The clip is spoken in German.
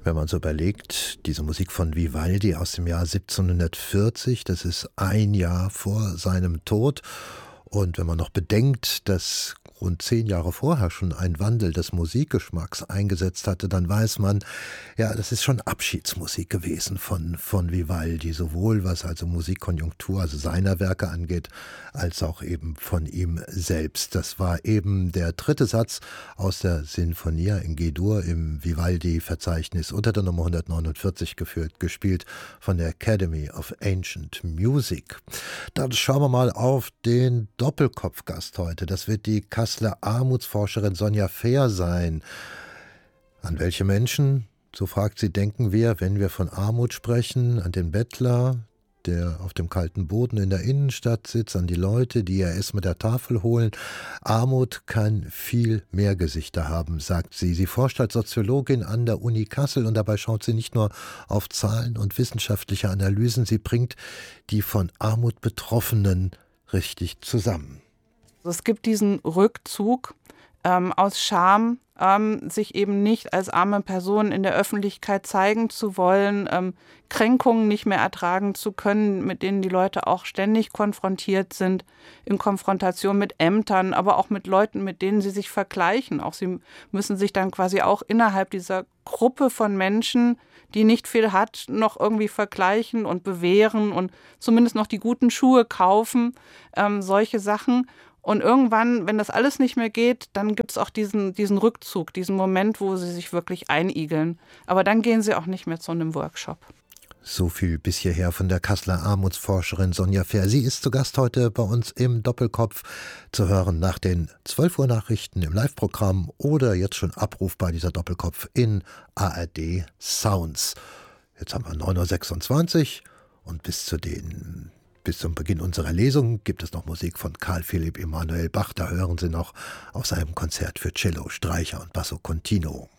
Wenn man so überlegt, diese Musik von Vivaldi aus dem Jahr 1740, das ist ein Jahr vor seinem Tod. Und wenn man noch bedenkt, dass rund 10 Jahre vorher schon ein Wandel des Musikgeschmacks eingesetzt hatte, dann weiß man, ja, das ist schon Abschiedsmusik gewesen von Vivaldi, sowohl was also Musikkonjunktur, also seiner Werke angeht, als auch eben von ihm selbst. Das war eben der dritte Satz aus der Sinfonia in G-Dur im Vivaldi-Verzeichnis unter der Nummer 149 gespielt von der Academy of Ancient Music. Dann schauen wir mal auf den Doppelkopfgast heute. Das wird die Kasseler Armutsforscherin Sonja Fehr sein. An welche Menschen, so fragt sie, denken wir, wenn wir von Armut sprechen? An den Bettler, der auf dem kalten Boden in der Innenstadt sitzt, an die Leute, die ihr Essen mit der Tafel holen. Armut kann viel mehr Gesichter haben, sagt sie. Sie forscht als Soziologin an der Uni Kassel und dabei schaut sie nicht nur auf Zahlen und wissenschaftliche Analysen, sie bringt die von Armut Betroffenen richtig zusammen. Es gibt diesen Rückzug aus Scham, sich eben nicht als arme Person in der Öffentlichkeit zeigen zu wollen, Kränkungen nicht mehr ertragen zu können, mit denen die Leute auch ständig konfrontiert sind, in Konfrontation mit Ämtern, aber auch mit Leuten, mit denen sie sich vergleichen. Auch sie müssen sich dann quasi auch innerhalb dieser Gruppe von Menschen, die nicht viel hat, noch irgendwie vergleichen und bewähren und zumindest noch die guten Schuhe kaufen, solche Sachen. Und irgendwann, wenn das alles nicht mehr geht, dann gibt es auch diesen Rückzug, diesen Moment, wo sie sich wirklich einigeln. Aber dann gehen sie auch nicht mehr zu einem Workshop. So viel bis hierher von der Kasseler Armutsforscherin Sonja Fehr. Sie ist zu Gast heute bei uns im Doppelkopf, zu hören nach den 12 Uhr Nachrichten im Live-Programm oder jetzt schon abrufbar dieser Doppelkopf in ARD Sounds. Jetzt haben wir 9.26 Uhr und bis zum Beginn unserer Lesung gibt es noch Musik von Carl Philipp Emanuel Bach. Da hören Sie noch auf seinem Konzert für Cello, Streicher und Basso Continuo.